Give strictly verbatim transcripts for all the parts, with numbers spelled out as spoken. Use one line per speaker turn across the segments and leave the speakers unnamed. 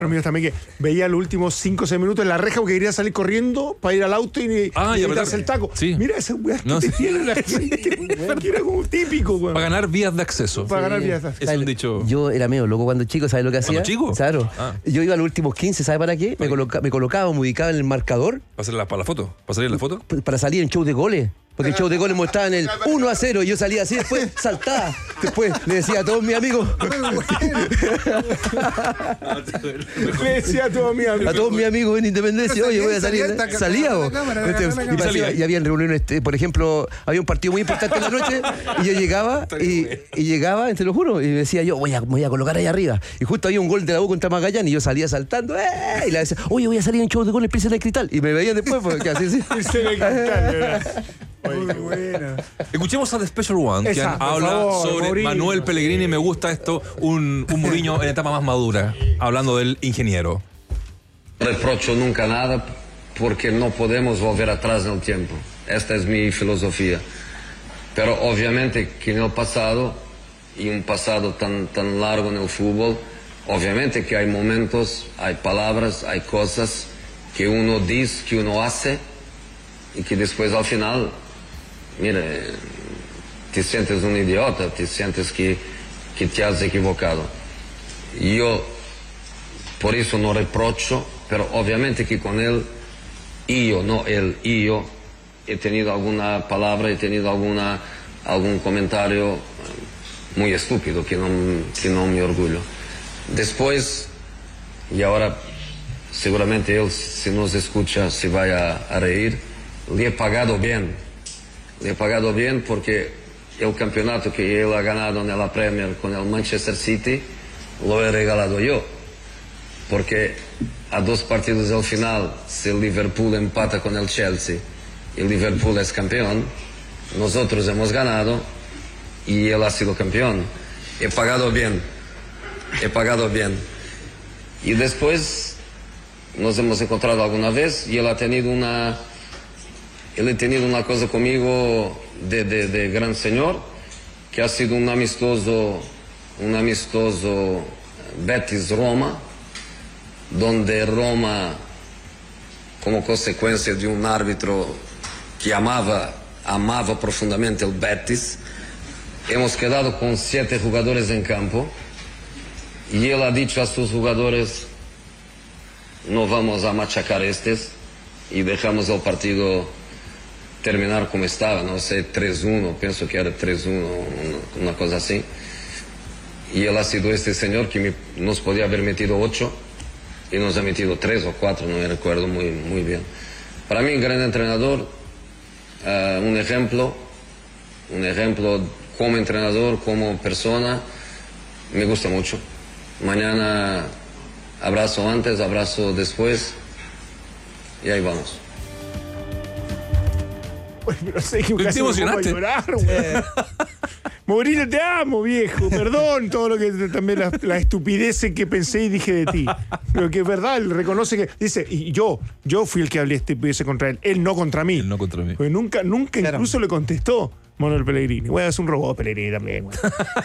amigos también que veía los últimos cinco o seis minutos en la reja porque quería salir corriendo para ir al auto y,
ah,
y
y
evitarse el taco.
Sí.
Mira ese weá que
no,
te
sí.
tiene la gente, que era como típico, weón.
Para ganar vías de acceso.
Para
Sí.
ganar vías de acceso.
Es un dicho.
Yo era medio loco cuando chico, ¿sabes lo que hacía?
¿Cuando chico?
Claro.
Ah.
Yo iba a los últimos quince, ¿sabes para qué? Me, coloca, me colocaba, me ubicaba en el marcador
¿Para hacer la, para la foto? ¿Para salir en la foto?
p- para salir en show de goles. Porque el show de goles mostraban el uno a cero y yo salía así, después saltaba. Después le decía a todos mis amigos,
Le decía a todos mis amigos.
a todos mis amigos en Independencia, oye, voy a salir.
Salía,
Salía, vos.
cámara,
Este,
cámara,
y
cámara.
pasaba- y habían reuniones, este, por ejemplo, había un partido muy importante en la noche y yo llegaba y, y llegaba, te lo juro, y decía yo, voy a, voy a colocar ahí arriba. Y justo había un gol de la U contra Magallanes y yo salía saltando, ¡eh! Y le decía, oye, voy a salir en show de goles, Príncipe del Cristal. Y me veían después, porque así, así.
Se me encanta, ¿verdad? Muy bueno.
Escuchemos a The Special One, que
Esa, por
habla
favor,
sobre
Mourinho.
Manuel Pellegrini. Me gusta esto, un, un Mourinho en etapa más madura, hablando del ingeniero.
No reprocho nunca nada porque no podemos volver atrás en el tiempo. Esta es mi filosofía. Pero obviamente que en el pasado, y un pasado tan, tan largo en el fútbol, obviamente que hay momentos, hay palabras, hay cosas que uno dice, que uno hace y que después al final, mira, te sientes un idiota, te sientes que, que te has equivocado. Y yo por eso no reprocho, pero obviamente que con él, y yo, no él, y yo, he tenido alguna palabra, he tenido alguna, algún comentario muy estúpido que no, que no me orgullo. Después, y ahora seguramente él, si nos escucha, se vaya a reír, le he pagado bien, le he pagado bien porque el campeonato que él ha ganado en la Premier con el Manchester City, lo he regalado yo. Porque a dos partidos del final, si el Liverpool empata con el Chelsea y el Liverpool es campeón, nosotros hemos ganado y él ha sido campeón. He pagado bien, he pagado bien. Y después nos hemos encontrado alguna vez y él ha tenido una, él ha tenido una cosa conmigo de, de, de gran señor, que ha sido un amistoso, un amistoso Betis-Roma, donde Roma, como consecuencia de un árbitro que amaba, amaba profundamente el Betis, hemos quedado con siete jugadores en campo y él ha dicho a sus jugadores, no vamos a machacar estos, y dejamos el partido terminar como estaba, no sé, tres uno, pienso que era tres uno, una, una cosa así. Y él ha sido este señor que me, nos podía haber metido ocho y nos ha metido tres o cuatro, no me recuerdo muy, muy bien. Para mí, un gran entrenador, uh, un ejemplo, un ejemplo como entrenador, como persona, me gusta mucho. Mañana abrazo antes, abrazo después y ahí vamos.
Oye, pero sé que
Te
casi me pongo a
emocionaste.
llorar, weón. Mourinho, te amo, viejo. Perdón todo lo que también la, la estupidez que pensé y dije de ti. Pero que es verdad, él reconoce que. Dice, y yo, yo fui el que hablé estupidez contra él, él no contra mí.
Él no contra mí.
Porque nunca, nunca
Claro.
incluso le contestó Manuel Pellegrini. Bueno, es un robot Pellegrini también, güey.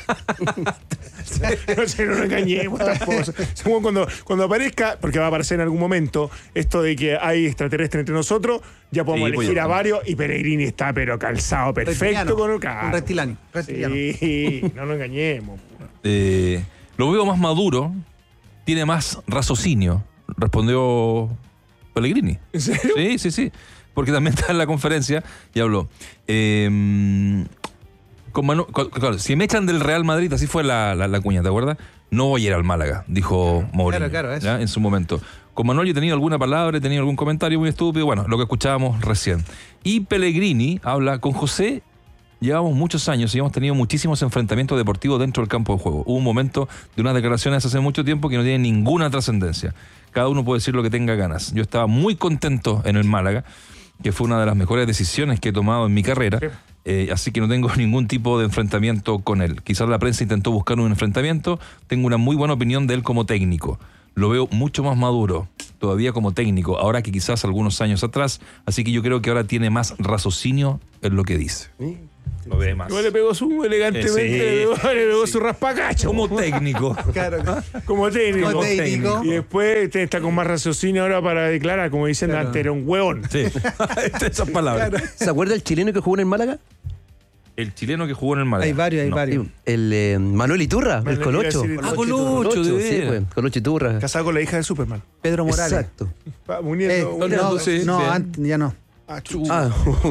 No sé, no nos engañemos tampoco. Según cuando, cuando aparezca, porque va a aparecer en algún momento, esto de que hay extraterrestres entre nosotros, ya podemos
Sí,
elegir
pues,
a varios y Pellegrini está pero calzado perfecto
Reptiliano,
con el
un
carro.
reptiliano, reptiliano.
Sí, no nos engañemos.
Eh, lo veo más maduro, tiene más raciocinio, respondió Pellegrini.
¿En serio?
Sí, sí, sí. Porque también está en la conferencia y habló. Eh, con Manu- con- claro, si me echan del Real Madrid, así fue la, la, la cuña, ¿te acuerdas? No voy a ir al Málaga, dijo Mourinho.
Claro, claro, eso.
¿ya? En su momento. Con Manuel yo he tenido alguna palabra, he tenido algún comentario muy estúpido, bueno, lo que escuchábamos recién. Y Pellegrini habla con José. Llevamos muchos años y hemos tenido muchísimos enfrentamientos deportivos dentro del campo de juego. Hubo un momento de unas declaraciones hace mucho tiempo que no tienen ninguna trascendencia. Cada uno puede decir lo que tenga ganas. Yo estaba muy contento en el Málaga, que fue una de las mejores decisiones que he tomado en mi carrera. Eh, así que no tengo ningún tipo de enfrentamiento con él. Quizás la prensa intentó buscar un enfrentamiento. Tengo una muy buena opinión de él como técnico. Lo veo mucho más maduro todavía como técnico, ahora que quizás algunos años atrás. Así que yo creo que ahora tiene más raciocinio en lo que dice.
¿Sí?
Lo ve más.
Igual le pegó su elegantemente,
Sí.
le pegó, le pegó su raspacacho.
Como técnico.
Claro.
Como técnico.
Como técnico.
Y después te- está con más raciocinio ahora para declarar, como dicen
Claro.
antes, era un hueón.
Sí. Esas palabras.
Claro.
¿Se acuerda el chileno que jugó en el Málaga?
El chileno que jugó en el Málaga.
Hay varios, hay
No.
varios.
El eh, Manuel Iturra,
Manuel,
el Colocho.
iba a decir el
Ah,
Colocho.
Colocho, de
sí,
veras.
pues, Colocho Iturra.
Casado con la hija de Superman.
Pedro Morales.
Exacto.
Va,
Eh,
uniendo,
no,
uniendo-
sí,
no,
bien.
antes, ya no.
Ah, chu-
Ah,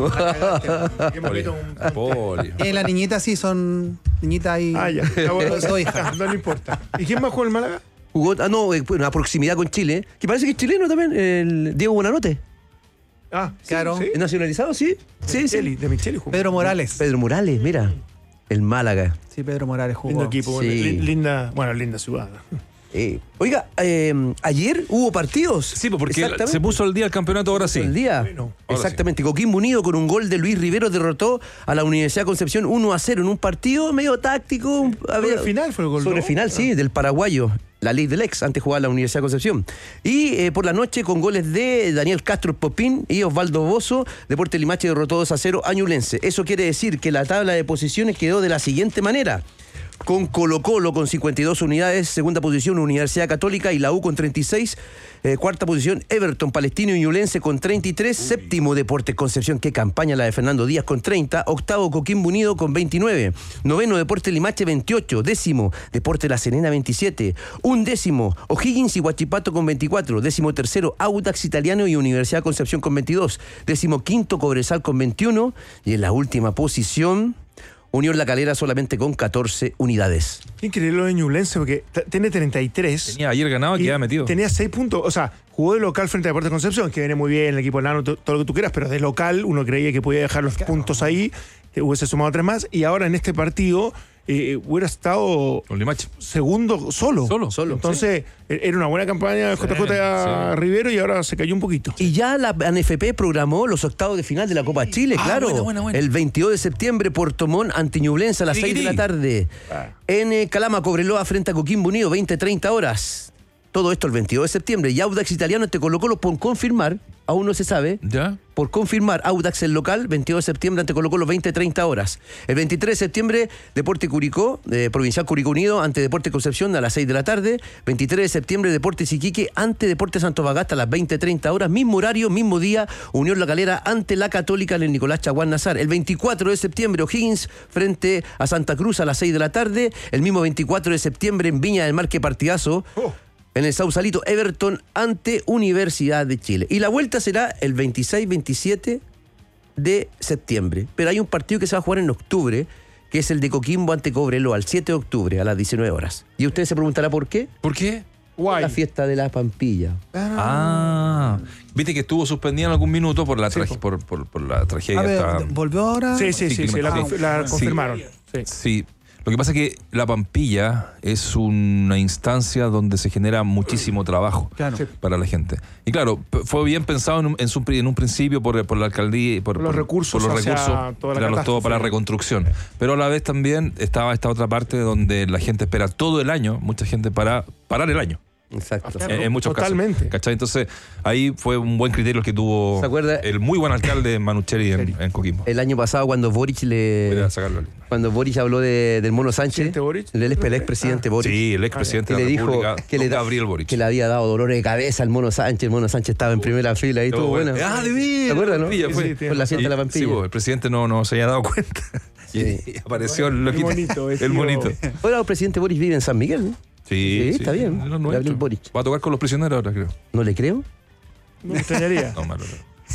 que me meto un-
Poli.
Eh, las niñitas sí son niñitas ahí.
Ah, ya. Está bueno.
Dos hijas.
No le importa. ¿Y quién más jugó en el Málaga?
jugó, ah, no, eh, una proximidad con Chile, que parece que es chileno también, el Diego Buenanote.
Ah, sí,
Claro.
sí.
¿Es nacionalizado? Sí. Sí,
Micheli,
sí.
de Micheli jugó.
Pedro Morales.
Pedro Morales, mira. El Málaga.
Sí, Pedro Morales jugó.
Lindo equipo.
Sí.
Lin- Linda, bueno, linda ciudad.
Eh, oiga, eh, ayer hubo partidos.
Sí, pues porque
Exactamente.
se puso al día el campeonato ahora sí.
El día.
Bueno,
ahora
Exactamente. Coquimbo Unido con un gol de Luis Rivero derrotó a la Universidad de Concepción uno a cero en un partido medio táctico. un-
Sobre el final fue el gol,
Sobre
¿no?
final, sí, del paraguayo. La ley del ex, antes jugaba la Universidad de Concepción. Y eh, por la noche con goles de Daniel Castro Popín y Osvaldo Bozo, Deportes Limache derrotó dos a cero a Ñublense. Eso quiere decir que la tabla de posiciones quedó de la siguiente manera. Con Colo Colo con cincuenta y dos unidades, segunda posición Universidad Católica y la U con treinta y seis, eh, cuarta posición Everton, Palestino y Ñublense con treinta y tres, séptimo Deportes Concepción, qué campaña la de Fernando Díaz con treinta, octavo Coquimbo Unido con veintinueve, noveno Deportes Limache veintiocho, décimo Deportes La Serena veintisiete, undécimo O'Higgins y Huachipato con veinticuatro, décimo tercero Audax Italiano y Universidad Concepción con veintidós, décimo quinto Cobresal con veintiuno y en la última posición Unión La Calera solamente con catorce unidades.
Increíble lo de Ñublense porque t- tiene treinta y tres.
Tenía ayer ganado y quedaba metido.
Tenía seis puntos. O sea, jugó de local frente a Deportes Concepción, que viene muy bien, el equipo enano, to- todo lo que tú quieras, pero de local uno creía que podía dejar los puntos ahí, que hubiese sumado tres más, y ahora en este partido eh, hubiera estado
Con Limache.
segundo solo.
Solo.
Solo.
Entonces, e- era una buena campaña de J J
sí.
Rivero y ahora se cayó un poquito.
Y ya la A N F P programó los octavos de final de la Copa Chile,
Ah,
claro.
buena, buena, buena.
El veintidós de septiembre, Puerto Montt ante Ñublense a las seis de la tarde.
Ah.
En eh, Calama, Cobreloa frente a Coquimbo Unido, veinte treinta horas. Todo esto el veintidós de septiembre. Y Audax Italiano te Colo Colo por confirmar, aún no se sabe,
¿Ya?
por confirmar, Audax el local, veintidós de septiembre ante Colo Colo, veinte treinta horas. El veintitrés de septiembre, Deporte Curicó, eh, Provincial Curicó Unido ante Deporte Concepción a las seis de la tarde. veintitrés de septiembre, Deportes Iquique ante Deportes Antofagasta a las veinte treinta horas. Mismo horario, mismo día, Unión La Calera ante la Católica en el Nicolás Chaguán Nazar. El veinticuatro de septiembre, O'Higgins frente a Santa Cruz a las seis de la tarde. El mismo veinticuatro de septiembre, en Viña del Mar, que partidazo.
Oh.
En el Sausalito, Everton ante Universidad de Chile. Y la vuelta será el veintiséis veintisiete de septiembre. Pero hay un partido que se va a jugar en octubre, que es el de Coquimbo ante Cobreloa, el siete de octubre a las diecinueve horas. Y usted se preguntará por qué.
¿Por qué?
Guay.
La fiesta de la Pampilla.
Ah. Viste que estuvo suspendida en algún minuto por la,
Sí,
trage- por, por, por la tragedia.
A ver,
esta-
¿volvió ahora?
Sí, sí, sí, sí, la,
Ah,
conf- la
sí.
confirmaron. Sí.
Sí. Lo que pasa es que la Pampilla es una instancia donde se genera muchísimo trabajo
Claro.
Sí.
para la gente. Y claro, p- fue bien pensado en un, en su pri- en un principio por, por la alcaldía, por,
Por los recursos
por los
hacia
recursos,
toda la
claro, todo
catástrofe.
para la reconstrucción. Pero a la vez también estaba esta otra parte donde la gente espera todo el año, mucha gente para parar el año.
Exacto.
Claro.
En, en muchos
Totalmente.
casos. ¿Cachai? Entonces, ahí fue un buen criterio el que tuvo
¿Se acuerda?
el muy buen alcalde Manucheri en, en Coquimbo.
El año pasado, cuando Boric le.
Voy a sacarlo.
Cuando Boric habló de- del Mono Sánchez.
¿Presidente Boric?
El, el expresidente Boric.
Sí, el expresidente
Que
de
le
la
dijo
República,
que le,
don
da-
Gabriel Boric.
que le había dado dolores de cabeza al Mono Sánchez. El Mono Sánchez estaba en primera fila y todo bueno.
Ah, de bien.
¿Se acuerdan, no?
Pampilla,
Sí,
fue.
sí, tiene
Por la fiesta de la
Y-
Pampilla.
Sí, pues, el presidente no, no se había dado cuenta.
Sí.
Y apareció el
El
loquito.
monito,
El
vestido-
monito.
Ahora el presidente Boric vive en San Miguel, ¿no?
Sí,
Sí, está bien.
es lo
Gabriel
nuestro.
Boric.
Va a tocar con los prisioneros ahora, creo.
¿No le creo?
No me extrañaría.
No, malo.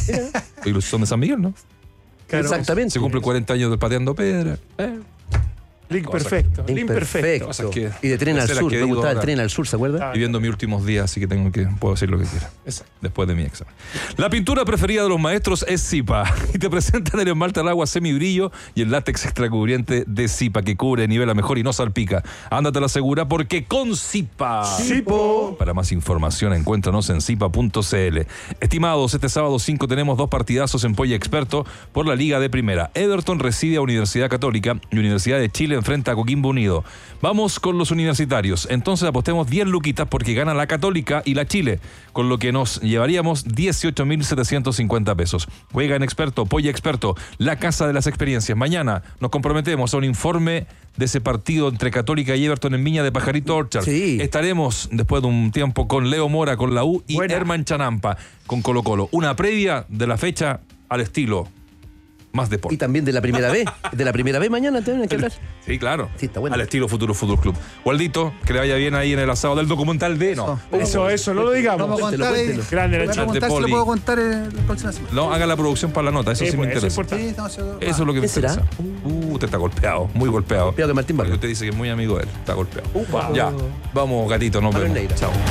no. Son de San Miguel, ¿no?
Claro.
Exactamente.
Se cumple cuarenta años del Pateando Piedra. Eh.
Link
Cosas-
perfecto. Link
Imperfecto.
perfecto.
Cosas que-
Y de Tren al
terceras
Sur.
que
Me
digo
gustaba el
ahora.
Tren al Sur, ¿se acuerda?
Ah.
Viviendo mis últimos días, así que tengo que puedo decir lo que quiera.
Exacto.
Después de mi examen. La pintura preferida de los maestros es Zipa. Y te presentan el esmalte al agua semibrillo y el látex extracubriente de Zipa que cubre, nivela mejor y no salpica. Ándate la segura porque con Zipa.
Zipo.
Para más información, encuéntranos en zipa punto c l. Estimados, este sábado cinco tenemos dos partidazos en Polla Experto por la Liga de Primera. Everton recibe a Universidad Católica y Universidad de Chile enfrenta a Coquimbo Unido. Vamos con los universitarios. Entonces apostemos diez luquitas porque gana la Católica y la Chile, con lo que nos llevaríamos dieciocho mil setecientos cincuenta pesos. Juega en Experto, Polla Experto, la casa de las experiencias. Mañana nos comprometemos a un informe de ese partido entre Católica y Everton en Viña de Pajarito Orchard.
Sí.
Estaremos después de un tiempo con Leo Mora, con la U, y
Buena.
Herman Chanampa con Colo Colo. Una previa de la fecha al estilo más
Y
deporte.
también de la primera vez. De la primera vez mañana también hay que hablar.
Sí, claro.
Sí, está bueno.
Al estilo Futuro Fútbol Club. Waldito, que le vaya bien ahí en el asado del documental de... No,
Eso, eso, no lo digamos.
Vamos a
Cuéntelo,
contar. eh,
cuéntelo.
Grande,
voy a
Nacho.
preguntar si
Poli.
lo puedo contar eh, la próxima semana.
no, haga la producción para la nota, eso
Sí,
sí me
pues, eso es
interesa.
importante.
Sí, estamos haciendo-
Eso es lo que me
¿Qué será?
interesa. Uh, usted está golpeado, muy golpeado.
Peor que Martín
Porque
Vargas.
usted dice que es muy amigo de él, está golpeado.
Upa.
Ya, vamos gatito, nos
Pablo
vemos.
Neira.
Chao.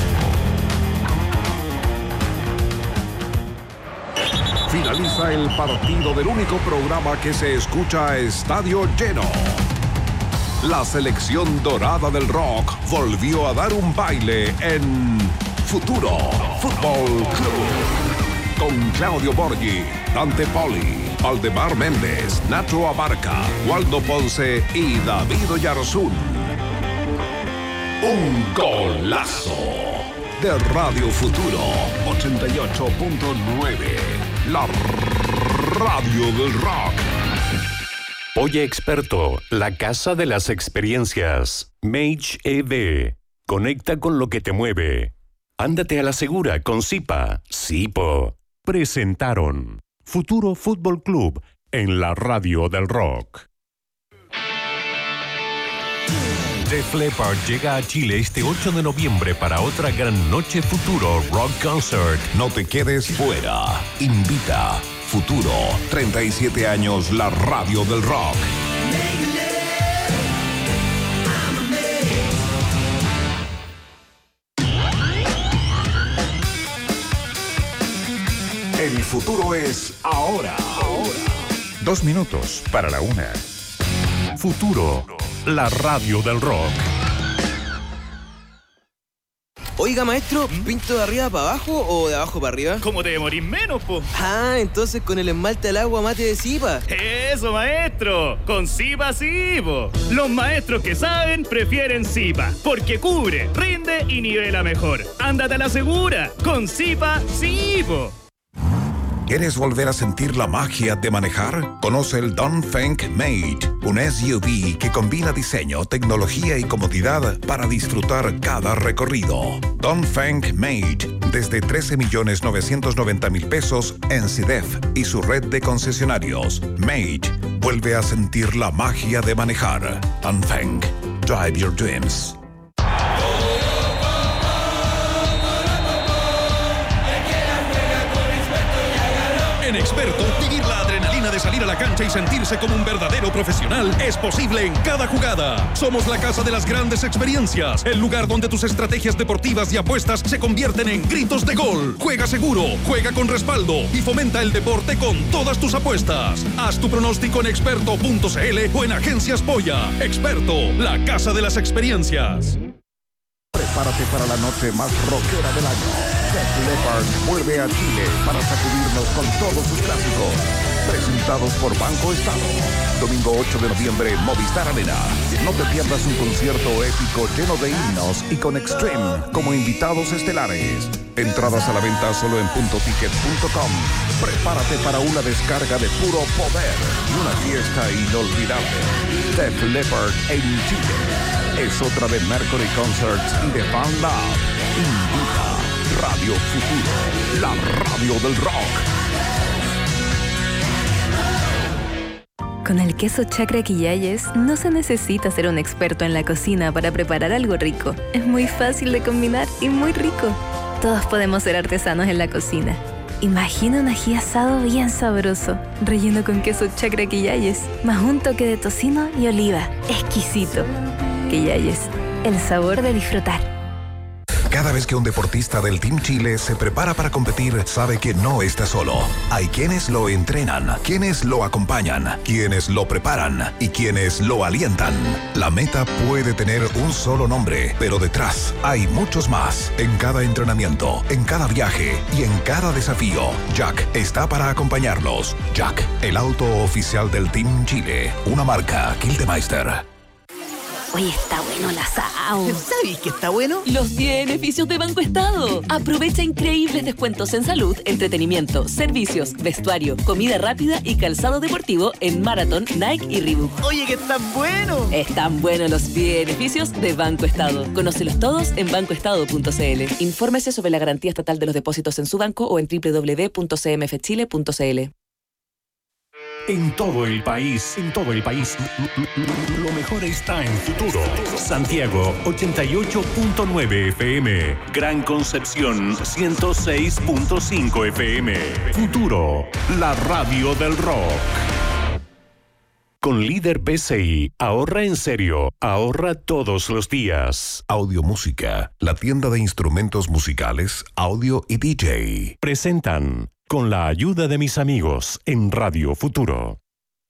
Finaliza el partido del único programa que se escucha a estadio lleno. La selección dorada del rock volvió a dar un baile en Futuro Fútbol Club. Con Claudio Borghi, Dante Poli, Aldemar Méndez, Nacho Abarca, Waldo Ponce y David Oyarzún. Un golazo de Radio Futuro ochenta y ocho punto nueve. La radio del rock.
Polla Experto, la casa de las experiencias. Mage E V. Conecta con lo que te mueve. Ándate a la segura con Zipa. Zipo. Presentaron Futuro Fútbol Club en la radio del rock. Def Leppard llega a Chile este ocho de noviembre para otra gran noche Futuro Rock Concert.
No te quedes fuera. Invita Futuro. treinta y siete años la radio del rock. El futuro es ahora.
Dos minutos para la una.
Futuro, la radio del rock.
Oiga, maestro, ¿pinto de arriba para abajo o de abajo para arriba?
¿Cómo te demorís menos, po?
Ah, entonces con el esmalte al agua mate de Zipa.
¡Eso, maestro! ¡Con Zipa sí, po! Los maestros que saben prefieren Zipa, porque cubre, rinde y nivela mejor. ¡Ándate a la segura! ¡Con Zipa sí, po!
¿Quieres volver a sentir la magia de manejar? Conoce el Dongfeng Mate, un S U V que combina diseño, tecnología y comodidad para disfrutar cada recorrido. Dongfeng Mate, desde trece millones novecientos noventa mil pesos en C I D E F y su red de concesionarios. Mate, vuelve a sentir la magia de manejar. Dongfeng, drive your dreams.
En Experto, vivir la adrenalina de salir a la cancha y sentirse como un verdadero profesional es posible en cada jugada. Somos la casa de las grandes experiencias, el lugar donde tus estrategias deportivas y apuestas se convierten en gritos de gol. Juega seguro, juega con respaldo y fomenta el deporte con todas tus apuestas. Haz tu pronóstico en experto punto c l o en Agencias Polla. Experto, la casa de las experiencias.
Prepárate para la noche más rockera del año. Def Leppard vuelve a Chile para sacudirnos con todos sus clásicos. Presentados por Banco Estado. Domingo ocho de noviembre, Movistar Arena. No te pierdas un concierto épico lleno de himnos y con Extreme como invitados estelares. Entradas a la venta solo en punto ticket punto com. Prepárate para una descarga de puro poder y una fiesta inolvidable. Def Leppard en Chile. Es otra de Mercury Concerts y de Fan Lab. Invita Radio Futuro, la radio del rock.
Con el queso Chacra Quillayes no se necesita ser un experto en la cocina para preparar algo rico. Es muy fácil de combinar y muy rico. Todos podemos ser artesanos en la cocina. Imagina un ají asado bien sabroso, relleno con queso Chacra Quillayes, más un toque de tocino y oliva. Exquisito. Quillayes, el sabor de disfrutar.
Cada vez que un deportista del Team Chile se prepara para competir, sabe que no está solo. Hay quienes lo entrenan, quienes lo acompañan, quienes lo preparan y quienes lo alientan. La meta puede tener un solo nombre, pero detrás hay muchos más. En cada entrenamiento, en cada viaje y en cada desafío, Jack está para acompañarlos. Jack, el auto oficial del Team Chile, una marca Gildemeister.
Oye, está bueno el asado.
¿Sabéis que está bueno?
Los beneficios de Banco Estado. Aprovecha increíbles descuentos en salud, entretenimiento, servicios, vestuario, comida rápida y calzado deportivo en Marathon, Nike y Reebok.
Oye, que están buenos.
Están buenos los beneficios de Banco Estado. Conócelos todos en banco estado punto c l. Infórmese sobre la garantía estatal de los depósitos en su banco o en doble u doble u doble u punto c m f chile punto c l.
En todo el país, en todo el país, lo mejor está en Futuro. Santiago, ochenta y ocho punto nueve F M. Gran Concepción, ciento seis punto cinco F M. Futuro, la radio del rock. Con Líder P C I, ahorra en serio, ahorra todos los días.
Audio Música, la tienda de instrumentos musicales, audio y D J.
Presentan Con la ayuda de mis amigos en Radio Futuro.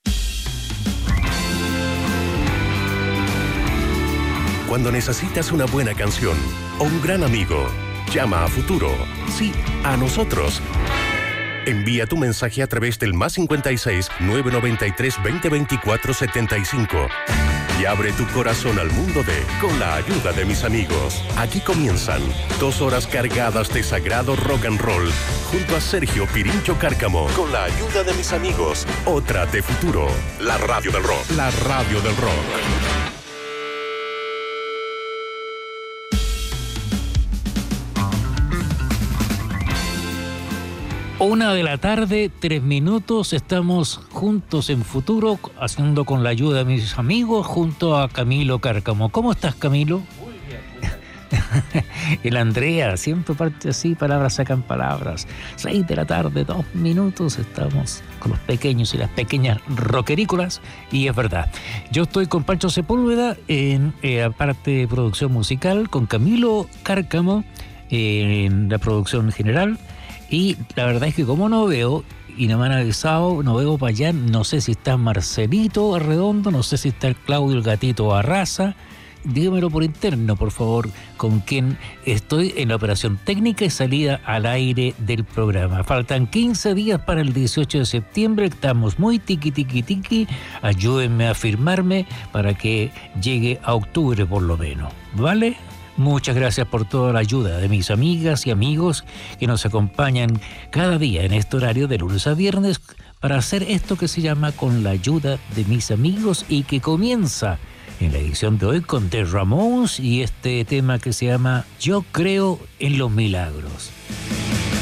Cuando necesitas una buena canción o un gran amigo, llama a Futuro. Sí, a nosotros. Envía tu mensaje a través del más cincuenta y seis, nueve noventa y tres, veinte veinticuatro, setenta y cinco. Y abre tu corazón al mundo de Con la ayuda de mis amigos. Aquí comienzan dos horas cargadas de sagrado rock and roll junto a Sergio Pirincho Cárcamo. Con la ayuda de mis amigos, otra de Futuro. La radio del rock. La radio del rock.
Una de la tarde, tres minutos, estamos juntos en Futuro, haciendo Con la ayuda de mis amigos, junto a Camilo Cárcamo. ¿Cómo estás, Camilo? Muy bien. El Andrea, siempre parte así, palabras sacan palabras. Seis de la tarde, dos minutos, estamos con los pequeños y las pequeñas rockerícolas, y es verdad. Yo estoy con Pancho Sepúlveda, en eh, parte de producción musical, con Camilo Cárcamo eh, en la producción general. Y la verdad es que como no veo, y no me han avisado, no veo para allá, no sé si está Marcelito Arredondo, no sé si está el Claudio el Gatito Arraza. Dígamelo por interno, por favor, con quién estoy en la operación técnica y salida al aire del programa. Faltan quince días para el dieciocho de septiembre, estamos muy tiqui tiqui tiqui. Ayúdenme a firmarme para que llegue a octubre por lo menos, ¿vale? Muchas gracias por toda la ayuda de mis amigas y amigos que nos acompañan cada día en este horario de lunes a viernes para hacer esto que se llama Con la ayuda de mis amigos, y que comienza en la edición de hoy con The Ramones y este tema que se llama Yo creo en los milagros.